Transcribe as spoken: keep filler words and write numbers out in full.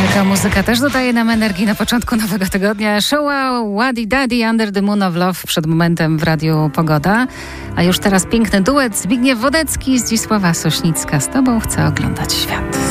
Taka muzyka też dodaje nam energii na początku nowego tygodnia. Showa Waddy Daddy Under the Moon of Love przed momentem w Radiu Pogoda. A już teraz piękny duet Zbigniew Wodecki, Zdzisława Sośnicka. Z tobą chcę oglądać świat.